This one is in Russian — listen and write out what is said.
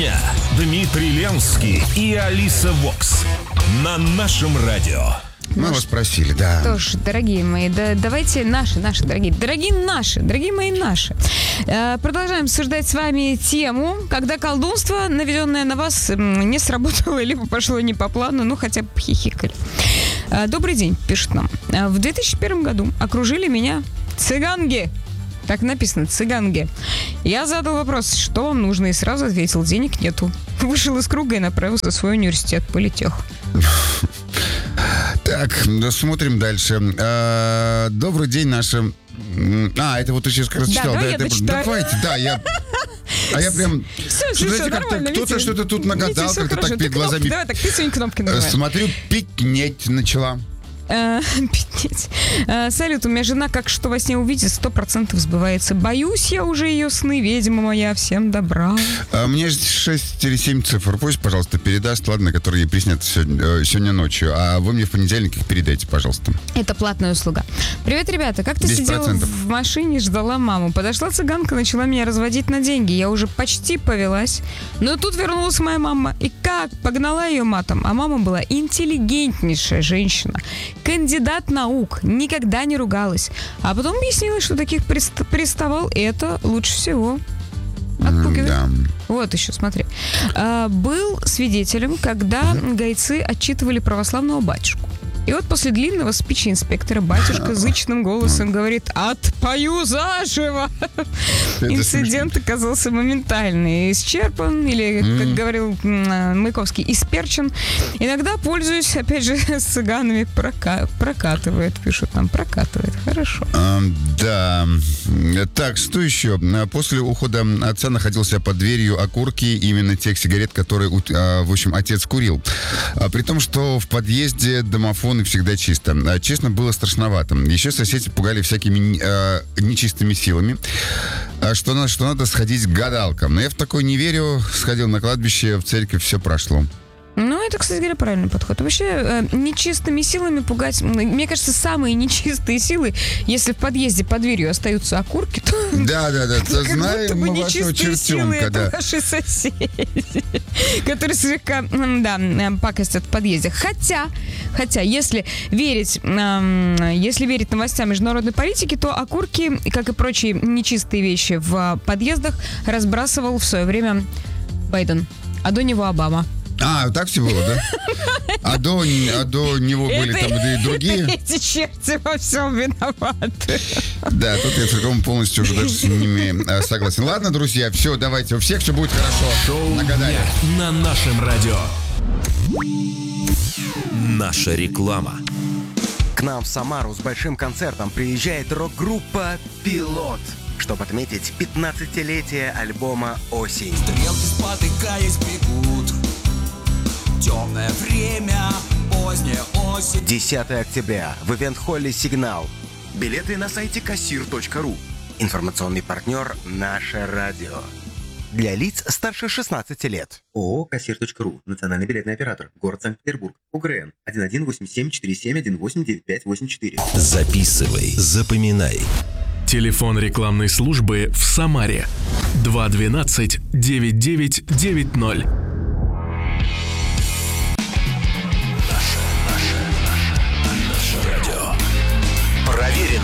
дня. Дмитрий Ленский и Алиса Вокс на нашем радио. Мы вас спросили, да. Тоже, дорогие мои, давайте наши, дорогие мои наши. Продолжаем обсуждать с вами тему, когда колдунство, наведенное на вас, не сработало, либо пошло не по плану, ну хотя бы хихикали. Добрый день, пишет нам. В 2001 году окружили меня цыганги. Так написано, цыганги. Я задал вопрос, что вам нужно, и сразу ответил, денег нету. Вышел из круга и направился в свой университет, политех. Так, смотрим дальше. Добрый день, нашим... это вот ты сейчас как раз читал. Да, я дочитаю. Давайте, да, я... А я прям... Все, нормально. Кто-то что-то тут нагадал, как-то так перед глазами... Давай так, ты свои кнопки нажимай. Смотрю, пикнеть начала. Пятнеть. Салют, у меня жена как что во сне увидит, 100% сбывается. Боюсь я уже ее сны, ведьма моя, всем добра. Мне 6 или 7 цифр пусть, пожалуйста, передаст, ладно, которые ей приснятся сегодня ночью. А вы мне в понедельник их передайте, пожалуйста. Это платная услуга. Привет, ребята, как-то 10%. сидела в машине, ждала маму. Подошла цыганка, начала меня разводить на деньги. Я уже почти повелась. Но тут вернулась моя мама. И как? Погнала ее матом. А мама была интеллигентнейшая женщина. Кандидат наук, никогда не ругалась. А потом объяснила, что таких приставал, это лучше всего. Отпугивает. Да. Вот еще, смотри. Был свидетелем, когда гайцы отчитывали православного батюшку. И вот после длинного спича инспектора батюшка зычным голосом говорит: «Отпою заживо!» Инцидент оказался моментально исчерпан, или, как говорил Маяковский, исперчен. Иногда, пользуюсь, опять же, с цыганами, прокатывает, пишут нам, прокатывает. Хорошо. Да. Так, что еще? После ухода отца находился под дверью окурки именно тех сигарет, которые, в общем, отец курил. При том, что в подъезде домофон и всегда чисто. Честно, было страшновато. Еще соседи пугали всякими нечистыми силами, что надо сходить к гадалкам. Но я в такое не верю. Сходил на кладбище, в церковь, все прошло. Ну, это, кстати говоря, правильный подход. Вообще, нечистыми силами пугать... Мне кажется, самые нечистые силы, если в подъезде под дверью остаются окурки, то... Да, знаем мы вашего чертенка, да. Это ваши соседи, которые слегка, пакостят в подъезде. Хотя, если верить новостям международной политики, то окурки, как и прочие нечистые вещи в подъездах, разбрасывал в свое время Байден, а до него Обама. Так все было, да? А до него были там и другие. Эти черти во всем виноваты. Да, тут я целиком полностью уже даже с ними согласен. Ладно, друзья, все, давайте, у всех все будет хорошо. Шоу нагадали на нашем радио. Наша реклама. К нам в Самару с большим концертом приезжает рок-группа «Пилот», чтобы отметить 15-летие альбома «Осень». Стрелки, спотыкаясь, бегут. Темное время, поздняя осень. 10 октября в ивент-холле «Сигнал». Билеты на сайте kassir.ru. Информационный партнер «Наше радио». Для лиц старше 16 лет. ООО «Kassir.ru». Национальный билетный оператор. Город Санкт-Петербург. УГРН 1187474784. Записывай, запоминай. Телефон рекламной службы в Самаре 212 9990.